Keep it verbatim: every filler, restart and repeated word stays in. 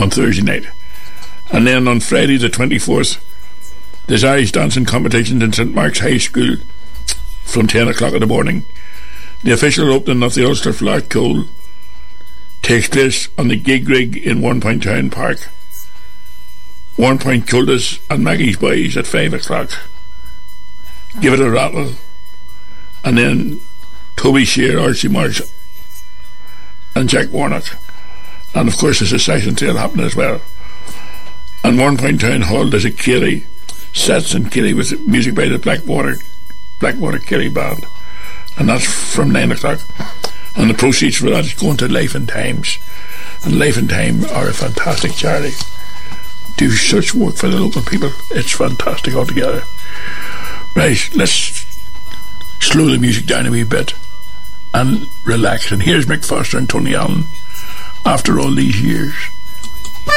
on Thursday night. And then on Friday the twenty-fourth, there's Irish dancing competitions in St Mark's High School from ten o'clock in the morning. The official opening of the Ulster Flat Coal takes place on the Gig Rig in One Point Town Park. One Point Cultus and Maggie's Boys at five o'clock. Give It a Rattle. And then Toby Shear, Archie Marsh and Jack Warnock. And of course there's a session sale happening as well. And One Point Town Hall there's a Kelly, sets in Kelly with music by the Blackwater Blackwater Kelly Band. And that's from nine o'clock. And the proceeds for that is going to Life and Times. And Life and Time are a fantastic charity. Do such work for the local people. It's fantastic altogether. Right, let's slow the music down a wee bit and relax. And here's Mick Foster and Tony Allen after all these years.